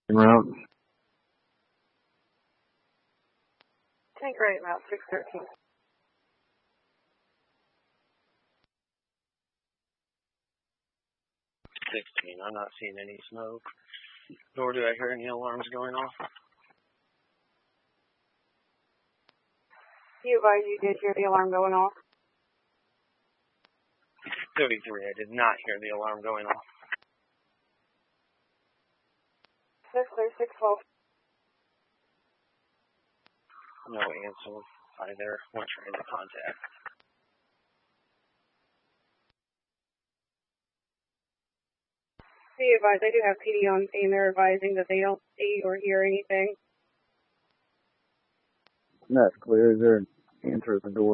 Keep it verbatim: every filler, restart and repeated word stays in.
route. Tank right, route six thirteen. sixteen, I'm not seeing any smoke, nor do I hear any alarms going off. You advise you did hear the alarm going off? thirty-three, I did not hear the alarm going off. six thirty-six twelve. No answer either. We're trying to contact. Be advised, I do have P D on scene. They're advising that they don't see or hear anything. That's clear. Is there an answer at the door?